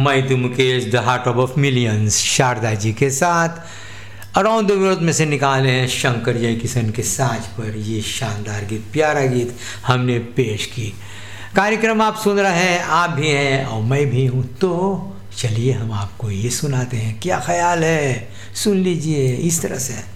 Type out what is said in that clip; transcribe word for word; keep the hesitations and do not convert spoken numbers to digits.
मैं तो Mukesh, the heart of millions, Sharda ji के साथ अराउंड द वर्ल्ड में से निकाले हैं शंकर जयकिशन के साज पर ये शानदार गीत, प्यारा गीत हमने पेश की। कार्यक्रम आप सुन रहे हैं, आप भी हैं और मैं भी हूँ, तो चलिए हम आपको ये सुनाते हैं। क्या ख्याल है, सुन लीजिए इस तरह से।